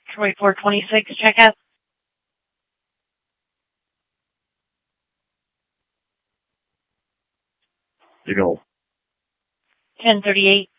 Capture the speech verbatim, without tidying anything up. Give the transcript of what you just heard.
Troy four twenty-six, checkout. You go. ten thirty-eight.